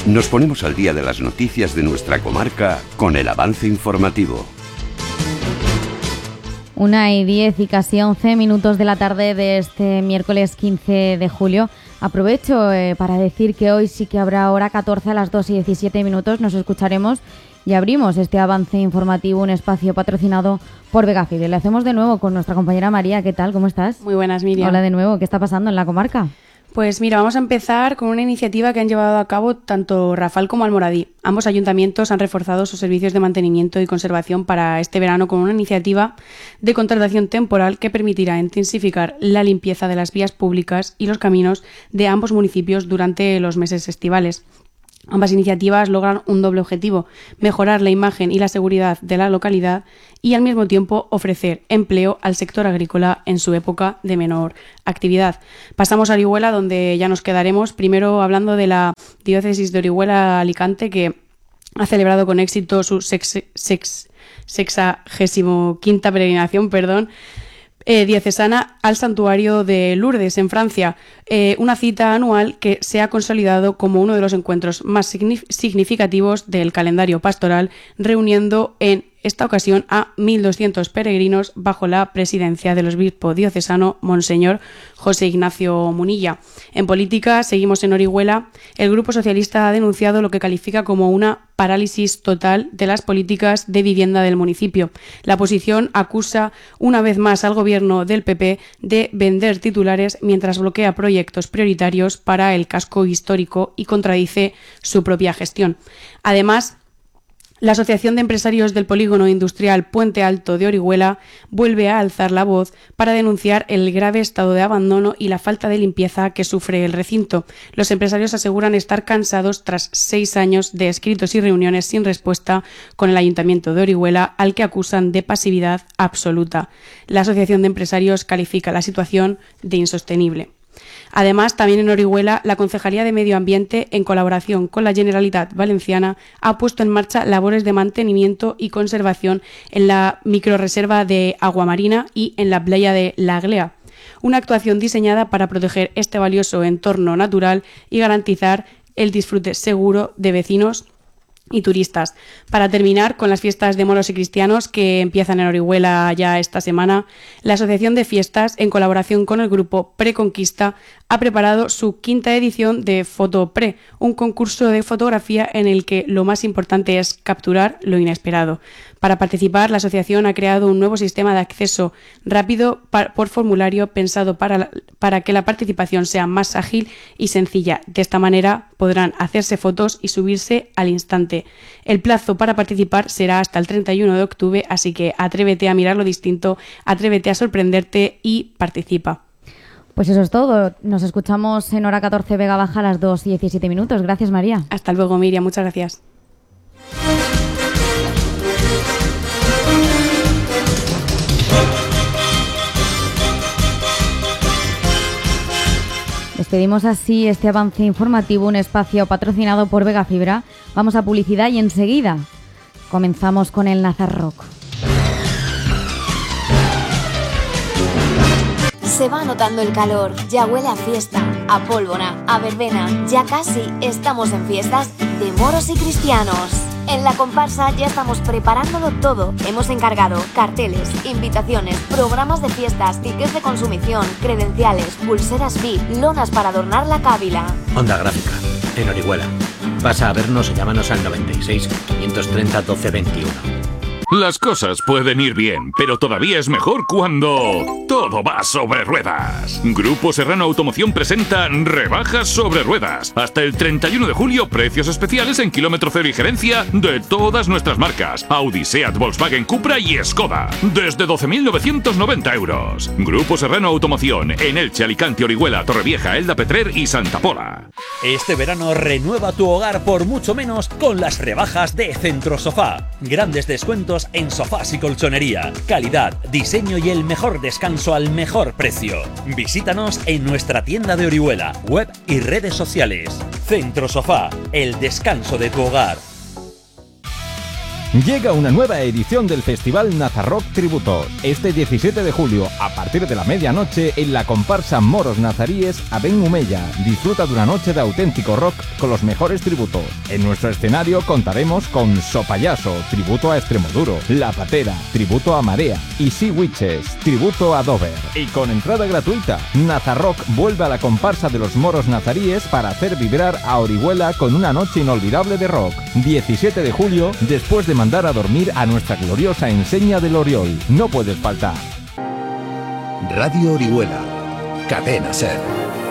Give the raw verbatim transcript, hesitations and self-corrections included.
Nos ponemos al día de las noticias de nuestra comarca con el avance informativo. Una y diez y casi once minutos de la tarde de este miércoles quince de julio. Aprovecho eh, para decir que hoy sí que habrá hora catorce a las dos y diecisiete minutos. Nos escucharemos y abrimos este avance informativo, un espacio patrocinado por Vegafide. Lo hacemos de nuevo con nuestra compañera María. ¿Qué tal? ¿Cómo estás? Muy buenas, Miriam. Hola de nuevo. ¿Qué está pasando en la comarca? Pues mira, vamos a empezar con una iniciativa que han llevado a cabo tanto Rafal como Almoradí. Ambos ayuntamientos han reforzado sus servicios de mantenimiento y conservación para este verano con una iniciativa de contratación temporal que permitirá intensificar la limpieza de las vías públicas y los caminos de ambos municipios durante los meses estivales. Ambas iniciativas logran un doble objetivo: mejorar la imagen y la seguridad de la localidad y al mismo tiempo ofrecer empleo al sector agrícola en su época de menor actividad. Pasamos a Orihuela, donde ya nos quedaremos, primero hablando de la diócesis de Orihuela-Alicante, que ha celebrado con éxito su sex, sex, sexagésimo quinta peregrinación, perdón, Eh, diocesana al santuario de Lourdes, en Francia, eh, una cita anual que se ha consolidado como uno de los encuentros más signif- significativos del calendario pastoral, reuniendo en esta ocasión a mil doscientos peregrinos bajo la presidencia del obispo diocesano Monseñor José Ignacio Munilla. En política, seguimos en Orihuela. El Grupo Socialista ha denunciado lo que califica como una parálisis total de las políticas de vivienda del municipio. La oposición acusa una vez más al gobierno del P P de vender titulares mientras bloquea proyectos prioritarios para el casco histórico y contradice su propia gestión. Además, la Asociación de Empresarios del Polígono Industrial Puente Alto de Orihuela vuelve a alzar la voz para denunciar el grave estado de abandono y la falta de limpieza que sufre el recinto. Los empresarios aseguran estar cansados tras seis años de escritos y reuniones sin respuesta con el Ayuntamiento de Orihuela, al que acusan de pasividad absoluta. La Asociación de Empresarios califica la situación de insostenible. Además, también en Orihuela, la Concejalía de Medio Ambiente, en colaboración con la Generalitat Valenciana, ha puesto en marcha labores de mantenimiento y conservación en la microrreserva de Aguamarina y en la playa de La Glea. Una actuación diseñada para proteger este valioso entorno natural y garantizar el disfrute seguro de vecinos y turistas. Para terminar, con las fiestas de moros y cristianos que empiezan en Orihuela ya esta semana, la Asociación de Fiestas, en colaboración con el grupo Preconquista, ha preparado su quinta edición de Foto Pre, un concurso de fotografía en el que lo más importante es capturar lo inesperado. Para participar, la asociación ha creado un nuevo sistema de acceso rápido por formulario pensado para, la, para que la participación sea más ágil y sencilla. De esta manera podrán hacerse fotos y subirse al instante. El plazo para participar será hasta el treinta y uno de octubre, así que atrévete a mirar lo distinto, atrévete a sorprenderte y participa. Pues eso es todo. Nos escuchamos en hora catorce Vega Baja a las dos y diecisiete minutos. Gracias, María. Hasta luego, Miriam. Muchas gracias. Despedimos así este avance informativo, un espacio patrocinado por Vegafibra. Vamos a publicidad y enseguida comenzamos con el Nazar Rock. Se va notando el calor, ya huele a fiesta, a pólvora, a verbena. Ya casi estamos en fiestas de moros y cristianos. En la comparsa ya estamos preparándolo todo. Hemos encargado carteles, invitaciones, programas de fiestas, tickets de consumición, credenciales, pulseras V I P, lonas para adornar la cábila. Onda Gráfica, en Orihuela. Pasa a vernos o llámanos al noventa y seis, quinientos treinta, doce veintiuno. Las cosas pueden ir bien, pero todavía es mejor cuando todo va sobre ruedas. Grupo Serrano Automoción presenta rebajas sobre ruedas. Hasta el treinta y uno de julio, precios especiales en kilómetro cero y gerencia de todas nuestras marcas: Audi, Seat, Volkswagen, Cupra y Skoda. Desde doce mil novecientos noventa euros. Grupo Serrano Automoción en Elche, Alicante, Orihuela, Torrevieja, Elda, Petrer y Santa Pola. Este verano renueva tu hogar por mucho menos con las rebajas de Centro Sofá. Grandes descuentos en sofás y colchonería, calidad, diseño y el mejor descanso al mejor precio. Visítanos en nuestra tienda de Orihuela, web y redes sociales. Centro Sofá, el descanso de tu hogar. Llega una nueva edición del Festival Nazarrock Tributos. Este diecisiete de julio, a partir de la medianoche, en la comparsa Moros Nazaríes a Ben Humella. Disfruta de una noche de auténtico rock con los mejores tributos. En nuestro escenario contaremos con Sopayaso, tributo a Extremoduro, La Patera, tributo a Marea y Sea Witches, tributo a Dover. Y con entrada gratuita, Nazarrock vuelve a la comparsa de los Moros Nazaríes para hacer vibrar a Orihuela con una noche inolvidable de rock. diecisiete de julio, después de mandar a dormir a nuestra gloriosa enseña del Oriol. No puedes faltar. Radio Orihuela, Cadena Ser.